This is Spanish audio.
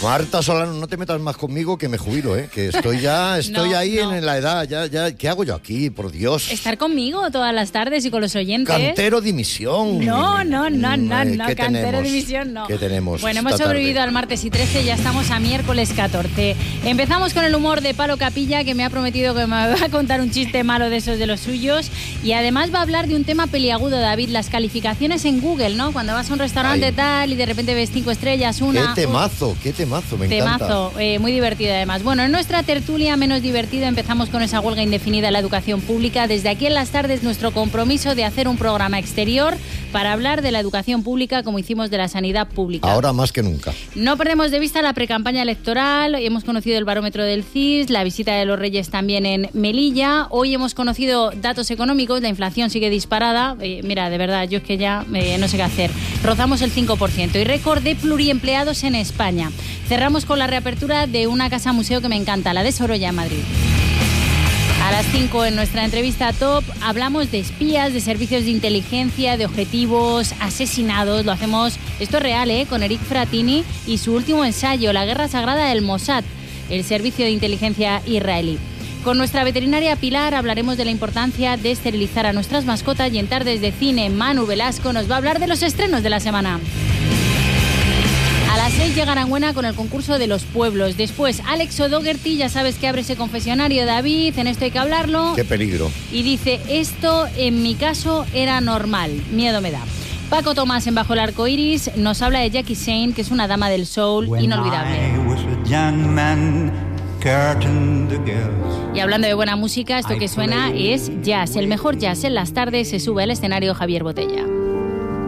Marta Solano, no te metas más conmigo que me jubilo, que estoy ahí en la edad, ya, ¿qué hago yo aquí? Por Dios. Estar conmigo todas las tardes y con los oyentes. Cantero dimisión. No, Cantero dimisión no. ¿Qué tenemos? Bueno, hemos sobrevivido al martes y 13, ya estamos a miércoles 14. Empezamos con el humor de Palo Capilla, que me ha prometido que me va a contar un chiste malo de esos de los suyos, y además va a hablar de un tema peliagudo, David, las calificaciones en Google, ¿no? Cuando vas a un restaurante tal y de repente ves 5 estrellas, una... Qué temazo, me encanta. Temazo, muy divertido además. Bueno, en nuestra tertulia menos divertida empezamos con esa huelga indefinida en la educación pública. Desde aquí en las tardes nuestro compromiso de hacer un programa exterior para hablar de la educación pública como hicimos de la sanidad pública. Ahora más que nunca. No perdemos de vista la precampaña electoral, hemos conocido el barómetro del CIS, la visita de los Reyes también en Melilla, hoy hemos conocido datos económicos, la inflación sigue disparada, mira, de verdad, yo es que ya no sé qué hacer, rozamos el 5% y récord de pluriempleados en España. Cerramos con la reapertura de una casa museo que me encanta, la de Sorolla en Madrid. A las 5 en nuestra entrevista top hablamos de espías, de servicios de inteligencia, de objetivos asesinados. Lo hacemos, esto es real, con Eric Fratini y su último ensayo, La guerra sagrada del Mossad, el servicio de inteligencia israelí. Con nuestra veterinaria Pilar hablaremos de la importancia de esterilizar a nuestras mascotas y en Tardes de Cine Manu Velasco nos va a hablar de los estrenos de la semana. A las 6 llega Aranguena con el concurso de los pueblos. Después, Alex O'Dougherty, ya sabes que abre ese confesionario, David, en esto hay que hablarlo. ¡Qué peligro! Y dice, esto en mi caso era normal, miedo me da. Paco Tomás en Bajo el Arco Iris nos habla de Jackie Shane, que es una dama del soul inolvidable. Y hablando de buena música, esto que suena es jazz. El mejor jazz en las tardes se sube al escenario Javier Botella.